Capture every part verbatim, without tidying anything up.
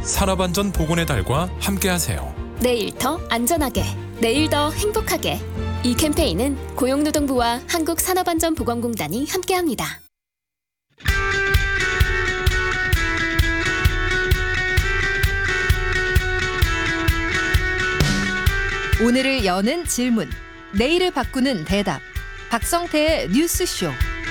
산업안전 보건의 달과 함께하세요. 내일 더 안전하게, 내일 더 행복하게. 이 캠페인은 고용노동부와 한국산업안전보건공단이 함께합니다. 오늘을 여는 질문, 내일을 바꾸는 대답. 박성태의 뉴스쇼.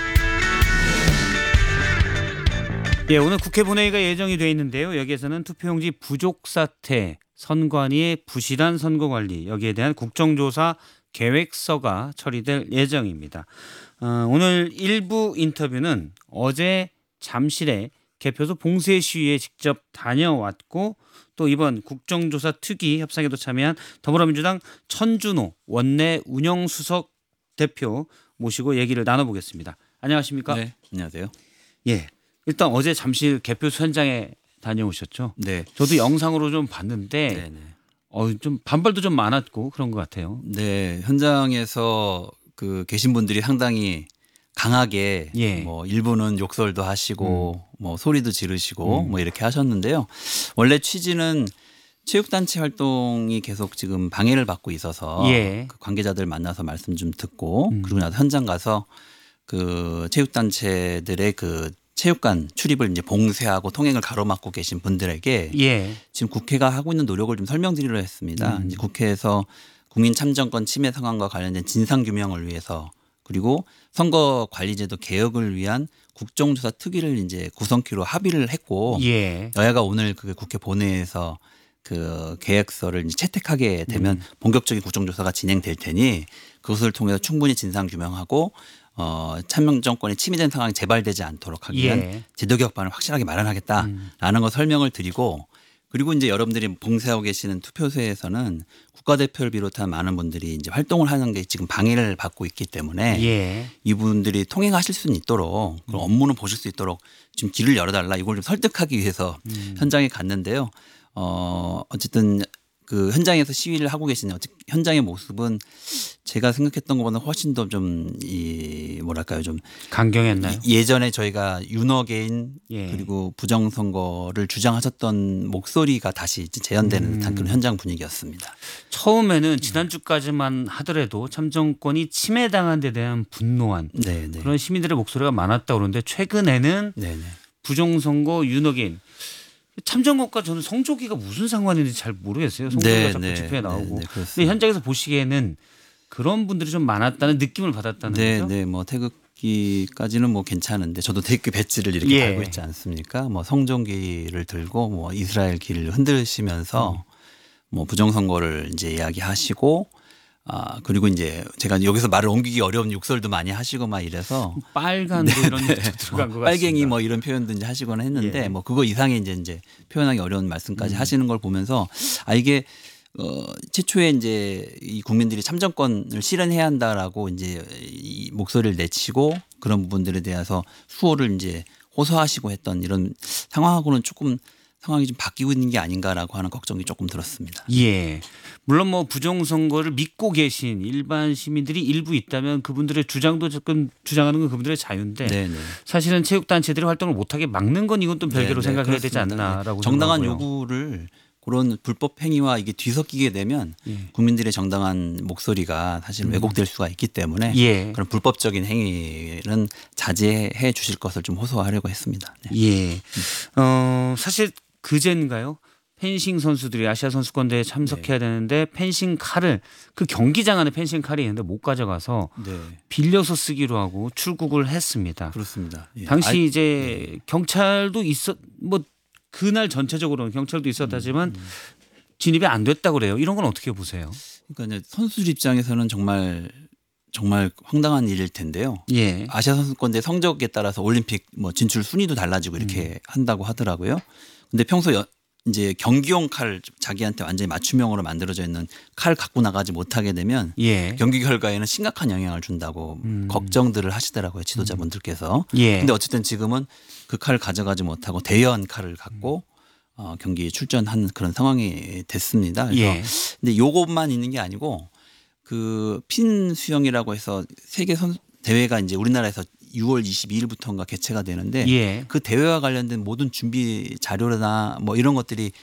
예, 오늘 국회 본회의가 예정이 돼 있는데요. 여기에서는 투표용지 부족 사태, 선관위의 부실한 선거관리, 여기에 대한 국정조사 계획서가 처리될 예정입니다. 어, 오늘 일부 인터뷰는 어제 잠실에 개표소 봉쇄 시위에 직접 다녀왔고 또 이번 국정조사 특위 협상에도 참여한 더불어민주당 천준호 원내 운영수석 대표 모시고 얘기를 나눠보겠습니다. 안녕하십니까? 네, 안녕하세요. 예, 일단 어제 잠실 개표소 현장에 다녀오셨죠? 네. 저도 영상으로 좀 봤는데 네네. 어, 좀 반발도 좀 많았고 그런 것 같아요. 네, 현장에서 그 계신 분들이 상당히 강하게 예. 뭐 일부는 욕설도 하시고 음. 뭐 소리도 지르시고 음. 뭐 이렇게 하셨는데요. 원래 취지는 체육단체 활동이 계속 지금 방해를 받고 있어서 예. 그 관계자들 만나서 말씀 좀 듣고 음. 그리고 나서 현장 가서 그 체육단체들의 그 체육관 출입을 이제 봉쇄하고 통행을 가로막고 계신 분들에게 예. 지금 국회가 하고 있는 노력을 좀 설명드리려 했습니다. 음. 이제 국회에서 국민 참정권 침해 상황과 관련된 진상 규명을 위해서 그리고 선거관리제도 개혁을 위한 국정조사 특위를 이제 구성키로 합의를 했고 예. 여야가 오늘 그 국회 본회의에서 그 계획서를 이제 채택하게 되면 음. 본격적인 국정조사가 진행될 테니 그것을 통해서 충분히 진상 규명하고 어, 참정권이 침해된 상황이 재발되지 않도록 하기 위한 예. 제도 개혁반을 확실하게 마련하겠다라는 음. 거 설명을 드리고 그리고 이제 여러분들이 봉쇄하고 계시는 투표소에서는 국가대표를 비롯한 많은 분들이 이제 활동을 하는 게 지금 방해를 받고 있기 때문에 예. 이분들이 통행하실 수는 있도록 그리고 업무는 보실 수 있도록 좀 길을 열어달라 이걸 좀 설득하기 위해서 음. 현장에 갔는데요. 어, 어쨌든 그 현장에서 시위를 하고 계신 현장의 모습은 제가 생각했던 것보다 훨씬 더 좀 이 뭐랄까요 좀 강경했나요? 예전에 저희가 윤어게인 예. 그리고 부정선거를 주장하셨던 목소리가 다시 재현되는 음. 듯한 그런 현장 분위기였습니다. 처음에는 지난주까지만 하더라도 참정권이 침해당한 데 대한 분노한 네네. 그런 시민들의 목소리가 많았다고 그러는데 최근에는 네네. 부정선거 윤어게인 참정권과 저는 성조기가 무슨 상관인지 잘 모르겠어요. 성조기가 네, 자꾸 네, 집회에 나오고. 네, 네, 근데 그렇습니다. 현장에서 보시기에는 그런 분들이 좀 많았다는 느낌을 받았다는 네, 거죠? 네, 뭐 태극기까지는 뭐 괜찮은데 저도 태극기 배지를 이렇게 예. 달고 있지 않습니까? 뭐 성종기를 들고 뭐 이스라엘 길을 흔드시면서 음. 뭐 부정선거를 이제 이야기하시고 아 그리고 이제 제가 여기서 말을 옮기기 어려운 욕설도 많이 하시고 막 이래서 빨간 뭐 이런 게 들어간 것 같습니다. 빨갱이 뭐 이런 표현도 이제 하시거나 했는데 예. 뭐 그거 이상의 이제 이제 표현하기 어려운 말씀까지 음. 하시는 걸 보면서 아 이게 어 최초에 이제 이 국민들이 참정권을 실현해야 한다라고 이제 이 목소리를 내치고 그런 부분들에 대해서 수호를 이제 호소하시고 했던 이런 상황하고는 조금 상황이 좀 바뀌고 있는 게 아닌가라고 하는 걱정이 조금 들었습니다. 예. 물론 뭐 부정선거를 믿고 계신 일반 시민들이 일부 있다면 그분들의 주장도 조금 주장하는 건 그분들의 자유인데 네네. 사실은 체육단체들이 활동을 못하게 막는 건 이건 또 별개로 네네, 생각해야 되지 그렇습니다. 않나라고 네. 정당한 생각하고요. 요구를 그런 불법 행위와 이게 뒤섞이게 되면 예. 국민들의 정당한 목소리가 사실 왜곡될 수가 있기 때문에 예. 그런 불법적인 행위는 자제해 주실 것을 좀 호소하려고 했습니다. 네. 예. 어, 사실 그제인가요? 펜싱 선수들이 아시아 선수권 대회에 참석해야 되는데 펜싱 칼을 그 경기장 안에 펜싱 칼이 있는데 못 가져가서 네. 빌려서 쓰기로 하고 출국을 했습니다. 그렇습니다. 예. 당시 아이, 이제 경찰도 있었 뭐 그날 전체적으로는 경찰도 있었다지만 음, 진입이 안 됐다고 그래요. 이런 건 어떻게 보세요? 그러니까 이제 선수들 입장에서는 정말 정말 황당한 일일 텐데요. 예. 아시아 선수권대 성적에 따라서 올림픽 뭐 진출 순위도 달라지고 이렇게 음. 한다고 하더라고요. 근데 평소 여, 이제 경기용 칼 자기한테 완전히 맞춤형으로 만들어져 있는 칼 갖고 나가지 못하게 되면 예. 경기 결과에는 심각한 영향을 준다고 음. 걱정들을 하시더라고요. 지도자분들께서. 예. 근데 어쨌든 지금은 그 칼을 가져가지 못하고 대여한 칼을 갖고 어, 경기에 출전한 그런 상황이 됐습니다. 그래서 예. 근데 요것만 있는 게 아니고 그 핀 수영이라고 해서 세계 선 대회가 이제 우리나라에서 유월 이십이일부터인가 개최가 되는데 예. 그 대회와 관련된 모든 준비 자료나 뭐 이런 것들이